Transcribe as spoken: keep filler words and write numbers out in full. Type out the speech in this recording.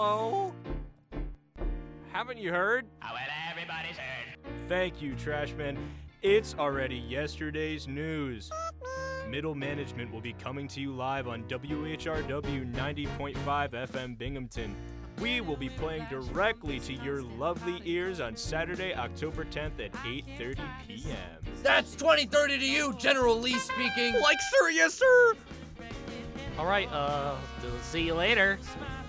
Oh, haven't you heard? Oh, well, everybody's heard. Thank you, Trashman. It's already yesterday's news. Middle Management will be coming to you live on W H R W ninety point five F M Binghamton. We will be playing directly to your lovely ears on Saturday, October tenth at eight thirty p.m. That's twenty thirty to you, General Lee speaking. Like, sir, yes, sir. All right, uh, see you later.